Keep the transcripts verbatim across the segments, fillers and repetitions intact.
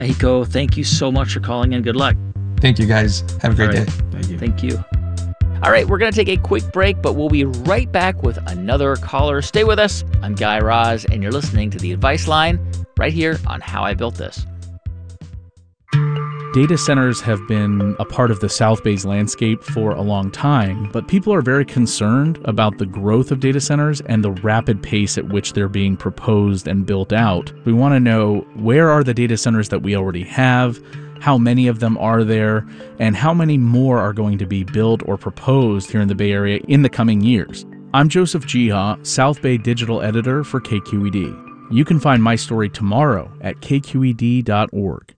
Aiko, thank you so much for calling in. Good luck. Thank you, guys. Have a great right. day. Thank you. Thank you. All right, we're going to take a quick break, but we'll be right back with another caller. Stay with us. I'm Guy Raz, and you're listening to The Advice Line right here on How I Built This. Data centers have been a part of the South Bay's landscape for a long time, but people are very concerned about the growth of data centers and the rapid pace at which they're being proposed and built out. We want to know, where are the data centers that we already have? How many of them are there? And how many more are going to be built or proposed here in the Bay Area in the coming years? I'm Joseph Jiha, South Bay digital editor for K Q E D. You can find my story tomorrow at K Q E D dot org.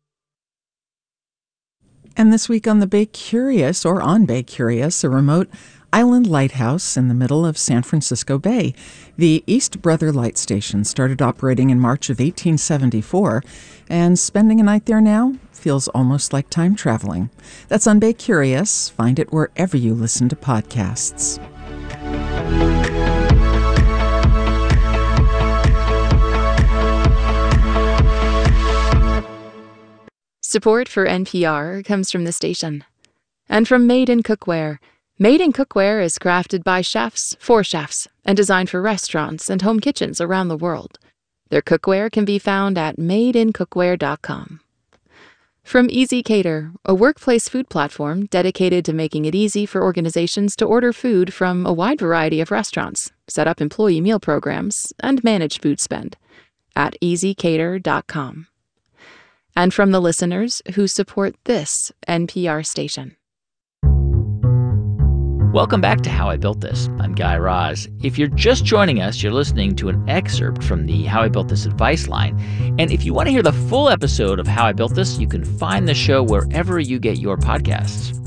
And this week on the Bay Curious, or on Bay Curious, a remote island lighthouse in the middle of San Francisco Bay. The East Brother Light Station started operating in March of eighteen seventy-four, and spending a night there now feels almost like time traveling. That's on Bay Curious. Find it wherever you listen to podcasts. Support for N P R comes from the station and from Made in Cookware. Made in Cookware is crafted by chefs for chefs and designed for restaurants and home kitchens around the world. Their cookware can be found at made in cookware dot com. From Easy Cater, a workplace food platform dedicated to making it easy for organizations to order food from a wide variety of restaurants, set up employee meal programs, and manage food spend at easy cater dot com. And from the listeners who support this N P R station. Welcome back to How I Built This. I'm Guy Raz. If you're just joining us, you're listening to an excerpt from the How I Built This advice line. And if you want to hear the full episode of How I Built This, you can find the show wherever you get your podcasts.